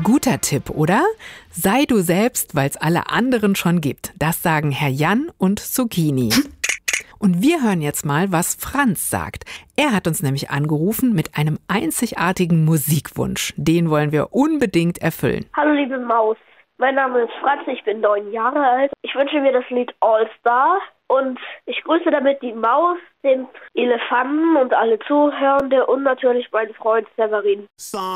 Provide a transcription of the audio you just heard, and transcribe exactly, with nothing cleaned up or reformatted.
Guter Tipp, oder? Sei du selbst, weil es alle anderen schon gibt. Das sagen Herr Jan und Zucchini. Und wir hören jetzt mal, was Franz sagt. Er hat uns nämlich angerufen mit einem einzigartigen Musikwunsch. Den wollen wir unbedingt erfüllen. Hallo liebe Maus, mein Name ist Franz, ich bin neun Jahre alt. Ich wünsche mir das Lied All Star und ich grüße damit die Maus, den Elefanten und alle Zuhörende und natürlich meinen Freund Severin.